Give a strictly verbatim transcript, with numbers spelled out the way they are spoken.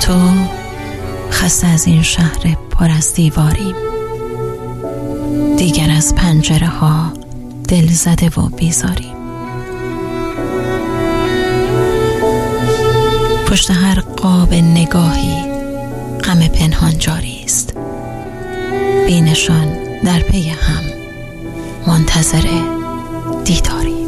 تو خسته از این شهر پر از دیواریم، دیگر از پنجره ها دل زده و بیزاریم. پشت هر قاب نگاهی غم پنهان جاری است، بینشان در پی هم منتظر دیداری.